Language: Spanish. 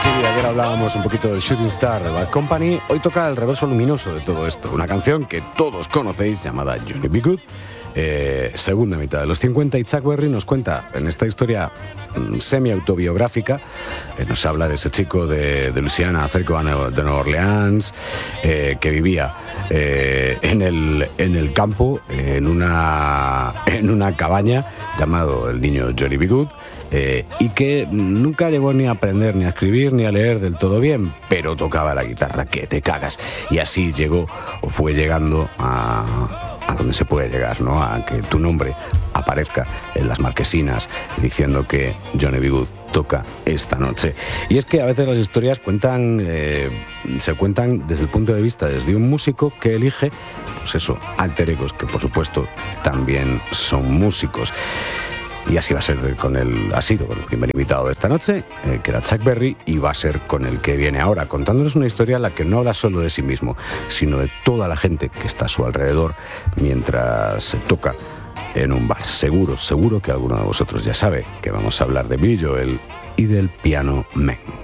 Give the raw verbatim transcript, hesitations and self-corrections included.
Sí, ayer hablábamos un poquito del Shooting Star de Bad Company. Hoy toca el reverso luminoso de todo esto. Una canción que todos conocéis llamada Johnny B. Good. Eh, segunda mitad de los cincuenta, y Chuck Berry nos cuenta en esta historia mm, semi-autobiográfica, eh, nos habla de ese chico de, de Luisiana, cerca de Nueva Orleans, eh, que vivía eh, en, el, en el campo, en una, en una cabaña, llamado el niño Johnny B. Good, eh, y que nunca llegó ni a aprender, ni a escribir, ni a leer del todo bien, pero tocaba la guitarra que te cagas, y así llegó, o fue llegando a... a donde se puede llegar, ¿no? A que tu nombre aparezca en las marquesinas diciendo que Johnny B. Good toca esta noche. Y es que a veces las historias cuentan, eh, se cuentan desde el punto de vista desde un músico que elige, pues eso, alter egos, que por supuesto también son músicos. Y así va a ser con el, ha sido con el primer invitado de esta noche, eh, que era Chuck Berry, y va a ser con el que viene ahora, contándonos una historia en la que no habla solo de sí mismo, sino de toda la gente que está a su alrededor mientras se toca en un bar. Seguro, seguro que alguno de vosotros ya sabe que vamos a hablar de Billy Joel y del Piano Man.